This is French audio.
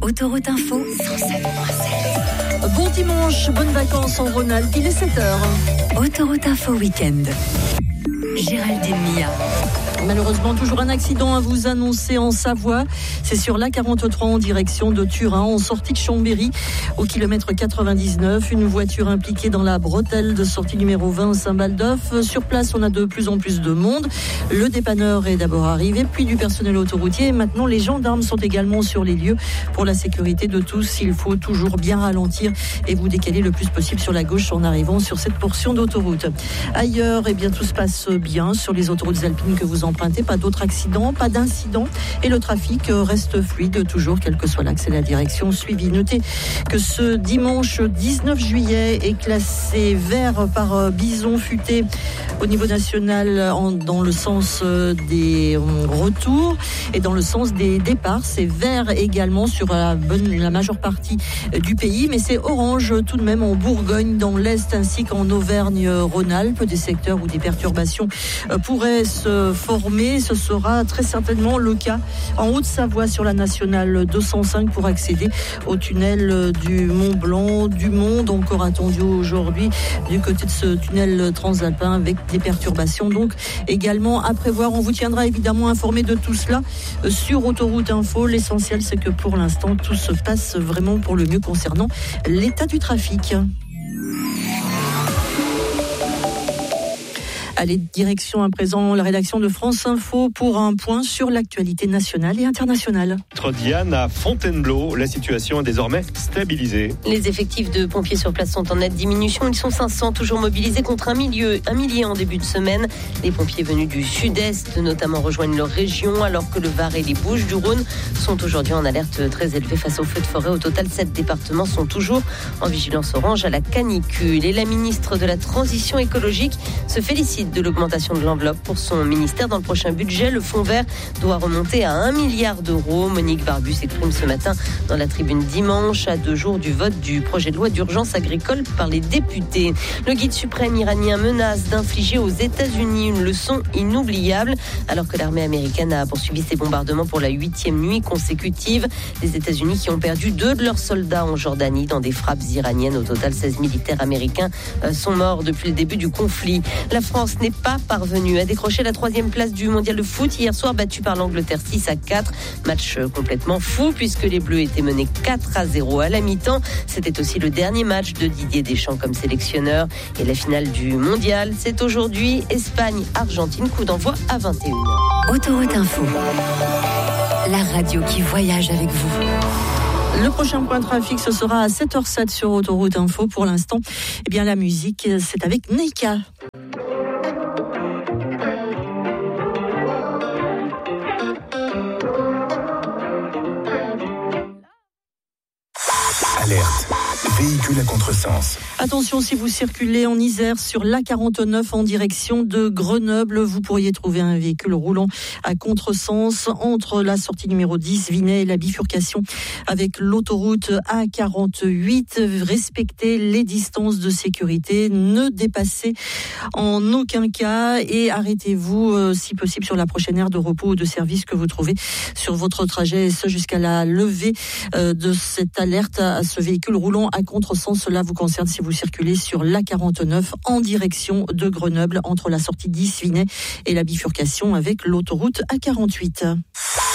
Autoroute Info 107.7. Bon dimanche, bonnes vacances en Rhône-Alpes, il est 7h. Autoroute Info Week-end. Géraldine Mia. Malheureusement, toujours un accident à vous annoncer en Savoie. C'est sur l'A43 en direction de Turin, en sortie de Chambéry, au kilomètre 99. Une voiture impliquée dans la bretelle de sortie numéro 20 Saint-Baldeuf. Sur place, on a de plus en plus de monde. Le dépanneur est d'abord arrivé, puis du personnel autoroutier. Et maintenant, les gendarmes sont également sur les lieux. Pour la sécurité de tous, il faut toujours bien ralentir et vous décaler le plus possible sur la gauche en arrivant sur cette portion d'autoroute. Ailleurs, tout se passe bien sur les autoroutes alpines que vous empruntez. Pas d'autres accidents, pas d'incidents. Et le trafic reste fluide toujours, quel que soit l'axe et la direction suivie. Notez que ce dimanche 19 juillet est classé vert par bison futé au niveau national dans le sens des retours et dans le sens des départs. C'est vert également sur la majeure partie du pays, mais c'est orange tout de même en Bourgogne, dans l'Est ainsi qu'en Auvergne-Rhône-Alpes, des secteurs où des perturbations pourraient se former. Ce sera très certainement le cas en Haute-Savoie sur la nationale 205 pour accéder au tunnel du Mont-Blanc, du Monde, encore attendu aujourd'hui du côté de ce tunnel transalpin avec des perturbations donc également à prévoir. On vous tiendra évidemment informé de tout cela sur Autoroute Info. L'essentiel, c'est que pour l'instant, tout se passe vraiment pour le mieux concernant l'état du trafic. Allez, direction à présent la rédaction de France Info pour un point sur l'actualité nationale et internationale. Diane, à Fontainebleau, la situation est désormais stabilisée. Les effectifs de pompiers sur place sont en nette diminution. Ils sont 500, toujours mobilisés contre un millier en début de semaine. Les pompiers venus du sud-est notamment rejoignent leur région, alors que le Var et les Bouches-du-Rhône sont aujourd'hui en alerte très élevée face aux feux de forêt. Au total, 7 départements sont toujours en vigilance orange à la canicule. Et la ministre de la Transition écologique se félicite de l'augmentation de l'enveloppe pour son ministère. Dans le prochain budget, le fonds vert doit remonter à 1 milliard d'euros. Monique Barbu s'exprime ce matin dans la tribune dimanche, à 2 jours du vote du projet de loi d'urgence agricole par les députés. Le guide suprême iranien menace d'infliger aux États-Unis une leçon inoubliable, alors que l'armée américaine a poursuivi ses bombardements pour la 8e nuit consécutive. Les États-Unis qui ont perdu 2 de leurs soldats en Jordanie dans des frappes iraniennes. Au total, 16 militaires américains sont morts depuis le début du conflit. La France n'est pas parvenue à décrocher la 3e place du mondial de foot hier soir, battue par l'Angleterre 6-4. Match complètement fou puisque les Bleus étaient menés 4-0 à la mi-temps. C'était aussi le dernier match de Didier Deschamps comme sélectionneur. Et la finale du mondial, c'est aujourd'hui Espagne-Argentine, coup d'envoi à 21h. Autoroute Info, la radio qui voyage avec vous. Le prochain point de trafic, ce sera à 7h07 sur Autoroute Info. Pour l'instant, la musique, c'est avec Neika. Alerte. Véhicule à contresens. Attention, si vous circulez en Isère sur l'A49 en direction de Grenoble, vous pourriez trouver un véhicule roulant à contresens entre la sortie numéro 10 Vinay et la bifurcation avec l'autoroute A48. Respectez les distances de sécurité, ne dépassez en aucun cas et arrêtez-vous si possible sur la prochaine aire de repos ou de service que vous trouvez sur votre trajet, et ce jusqu'à la levée de cette alerte à ce véhicule roulant à contresens. Cela vous concerne si vous circulez sur l'A49 en direction de Grenoble entre la sortie 10 Vinay et la bifurcation avec l'autoroute A48.